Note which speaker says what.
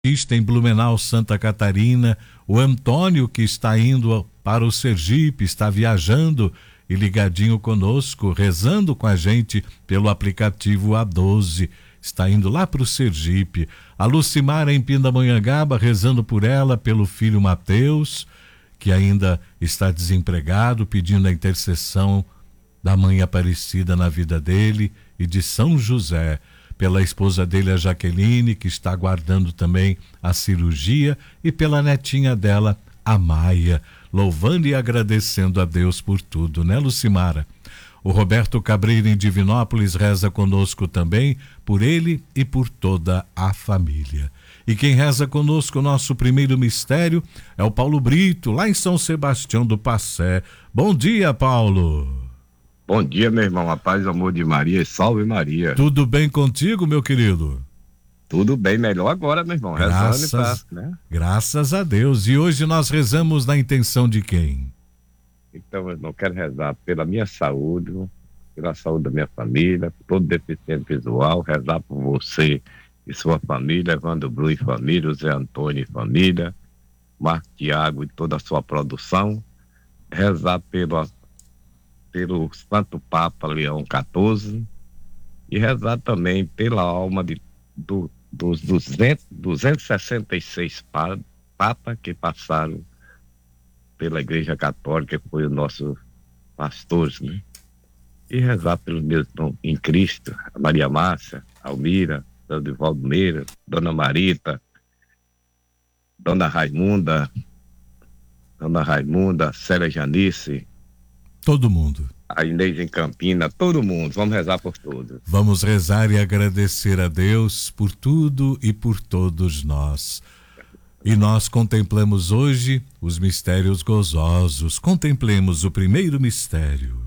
Speaker 1: em Blumenau, Santa Catarina, o Antônio, que está indo para o Sergipe, está viajando e ligadinho conosco, rezando com a gente pelo aplicativo A12, está indo lá para o Sergipe. A Lucimara em Pindamonhangaba, rezando por ela, pelo filho Mateus, que ainda está desempregado, pedindo a intercessão da Mãe Aparecida na vida dele e de São José, pela esposa dele, a Jaqueline, que está aguardando também a cirurgia, e pela netinha dela, a Maia, louvando e agradecendo a Deus por tudo, né, Lucimara? O Roberto Cabreira em Divinópolis reza conosco também, por ele e por toda a família. E quem reza conosco o nosso primeiro mistério é o Paulo Brito, lá em São Sebastião do Passé. Bom dia, Paulo.
Speaker 2: Bom dia, meu irmão, a paz e o amor de Maria, e salve Maria.
Speaker 1: Tudo bem contigo, meu querido?
Speaker 2: Tudo bem, melhor agora, meu irmão, rezando e paz, né?
Speaker 1: Graças a Deus. E hoje nós rezamos na intenção de quem?
Speaker 2: Então, eu não quero rezar pela minha saúde, pela saúde da minha família, todo deficiente visual, rezar por você e sua família, Evandro Bru e família, Zé Antônio e família, Marco Tiago e toda a sua produção, rezar pelo Santo Papa Leão XIV e rezar também pela alma dos 266 papas que passaram pela Igreja Católica, que foi o nosso pastores, né? E rezar pelos meus irmãos em Cristo, a Maria Márcia, Almira, Dona Divaldo Meira, Dona Marita, Dona Raimunda, Célia Janice,
Speaker 1: todo mundo.
Speaker 2: A Inês em Campina, todo mundo. Vamos rezar por todos.
Speaker 1: Vamos rezar e agradecer a Deus por tudo e por todos nós. E nós contemplamos hoje os mistérios gozosos. Contemplemos o primeiro mistério.